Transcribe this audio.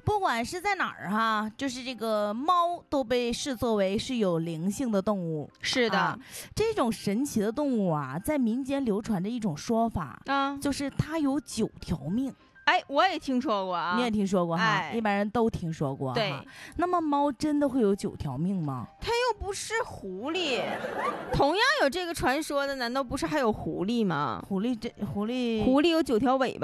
不管是在哪儿哈，就是这个猫都被视作为是有灵性的动物。 是的， 这种神奇的动物啊，在民间流传着一种说法啊，就是它有9条命。 哎，我也听说过啊， 你也听说过哈，一般人都听说过。 对， 那么猫真的会有9条命吗？ 它又不是狐狸，同样有这个传说的，难道不是还有狐狸吗？ 狐狸有9条尾巴。